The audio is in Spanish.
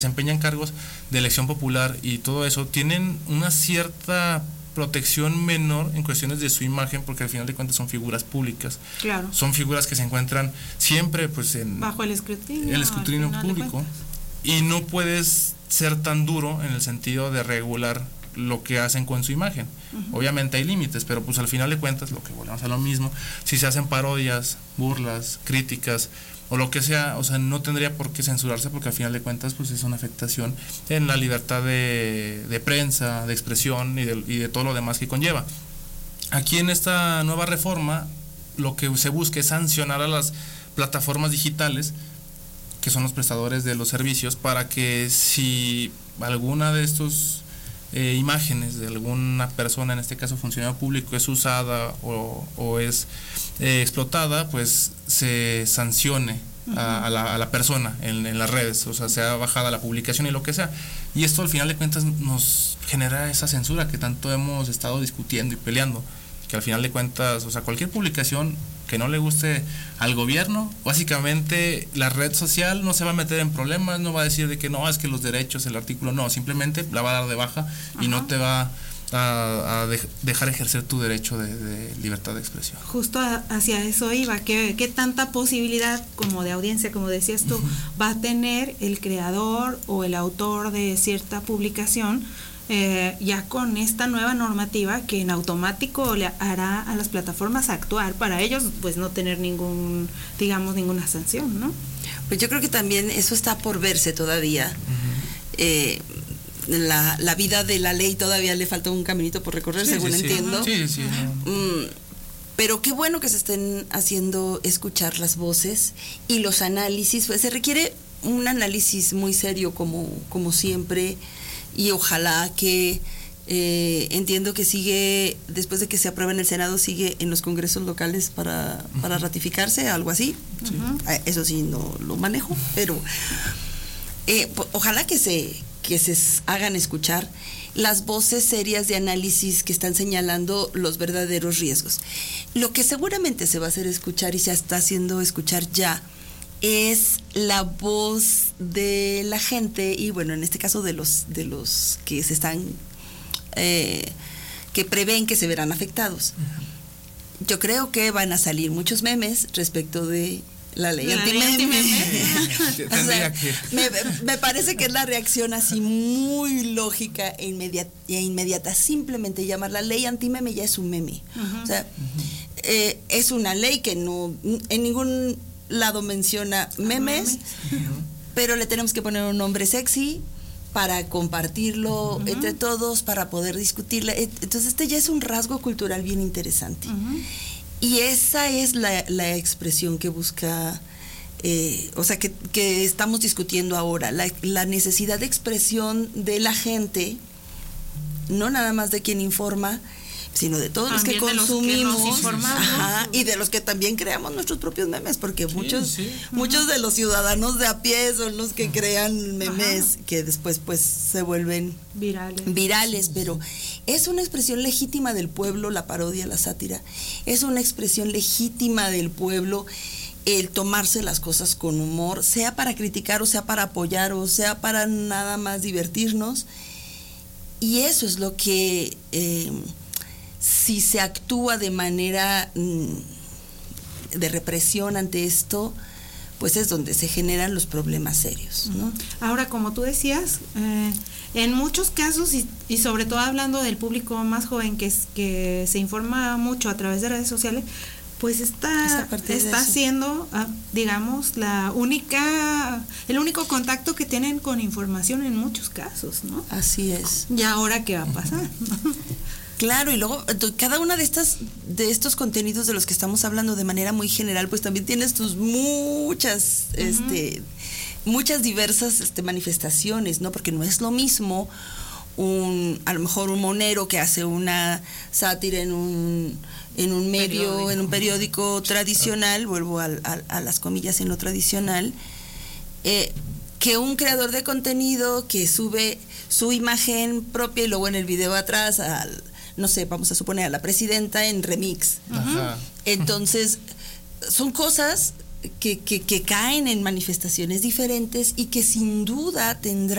desempeñan cargos de elección popular y todo eso, tienen una cierta protección menor en cuestiones de su imagen, porque al final de cuentas son figuras públicas. Claro. Son figuras que se encuentran siempre pues bajo el escrutinio público, y no puedes ser tan duro en el sentido de regular lo que hacen con su imagen. Obviamente hay límites, pero pues al final de cuentas, lo que volvemos a lo mismo, si se hacen parodias, burlas, críticas o lo que sea, o sea, no tendría por qué censurarse, porque al final de cuentas pues es una afectación en la libertad de prensa, de expresión y de todo lo demás que conlleva. Aquí en esta nueva reforma lo que se busca es sancionar a las plataformas digitales, que son los prestadores de los servicios, para que si alguna de estos imágenes de alguna persona, en este caso funcionario público, es usada o es explotada, pues se sancione a la persona en las redes, o sea, sea bajada la publicación y lo que sea. Y esto al final de cuentas nos genera esa censura que tanto hemos estado discutiendo y peleando, que al final de cuentas, o sea, cualquier publicación que no le guste al gobierno, básicamente la red social no se va a meter en problemas, no va a decir de que no, es que los derechos, el artículo, no, simplemente la va a dar de baja y no te va a dejar ejercer tu derecho de libertad de expresión. Justo hacia eso iba, ¿qué tanta posibilidad como de audiencia, como decías tú, va a tener el creador o el autor de cierta publicación ya con esta nueva normativa que en automático le hará a las plataformas actuar para ellos, pues no tener ninguna sanción, ¿no? Pues yo creo que también eso está por verse todavía. La vida de la ley todavía le falta un caminito por recorrer, según entiendo. Sí. Pero qué bueno que se estén haciendo escuchar las voces y los análisis. Pues se requiere un análisis muy serio, como siempre. Y ojalá que entiendo que sigue, después de que se apruebe en el Senado, sigue en los congresos locales para ratificarse, algo así. Eso sí no lo manejo, pero ojalá que se hagan escuchar las voces serias de análisis que están señalando los verdaderos riesgos. Lo que seguramente se va a hacer escuchar y se está haciendo escuchar ya es la voz de la gente, y bueno, en este caso de los que se están que prevén que se verán afectados. Yo creo que van a salir muchos memes respecto de la ley antimeme. O sea, me parece que es la reacción así muy lógica e inmediata. Simplemente llamar la ley antimeme ya es un meme. O sea, es una ley que no en ningún lado menciona memes, pero le tenemos que poner un nombre sexy para compartirlo entre todos, para poder discutirla. Entonces este ya es un rasgo cultural bien interesante. Y esa es la expresión que busca, o sea, que estamos discutiendo ahora, la necesidad de expresión de la gente, no nada más de quien informa, sino de todos también los que consumimos, y de los que también creamos nuestros propios memes, porque muchos de los ciudadanos de a pie son los que crean memes que después pues se vuelven virales, pero es una expresión legítima del pueblo, la parodia, la sátira, es una expresión legítima del pueblo el tomarse las cosas con humor, sea para criticar o sea para apoyar o sea para nada más divertirnos, y eso es lo que si se actúa de manera de represión ante esto, pues es donde se generan los problemas serios, ¿no? Ahora, como tú decías, en muchos casos, y sobre todo hablando del público más joven que se informa mucho a través de redes sociales, pues está siendo, digamos, el único contacto que tienen con información en muchos casos, ¿no? Así es. ¿Y ahora qué va a pasar? Claro, y luego cada una de estos contenidos de los que estamos hablando de manera muy general, pues también tienes tus muchas diversas manifestaciones, ¿no? Porque no es lo mismo a lo mejor un monero que hace una sátira en un periódico tradicional, vuelvo a las comillas en lo tradicional, que un creador de contenido que sube su imagen propia y luego en el video atrás no sé, vamos a suponer a la presidenta en remix. Entonces, son cosas que caen en manifestaciones diferentes y que sin duda tendrán